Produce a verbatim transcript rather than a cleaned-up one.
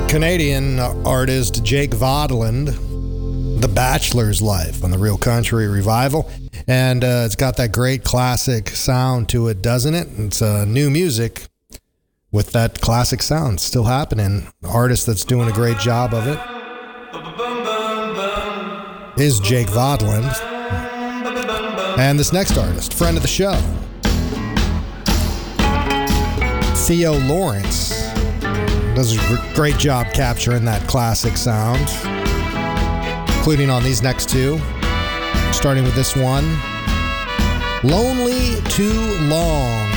Canadian artist Jake Vodland, The Bachelor's Life on the Real Country Revival. And uh, it's got that great classic sound to it, doesn't it? It's uh, new music with that classic sound still happening. Artist that's doing a great job of it is Jake Vodland. And this next artist, friend of the show, Theo Lawrence, does a great job capturing that classic sound, including on these next two, starting with this one, Lonely Too Long.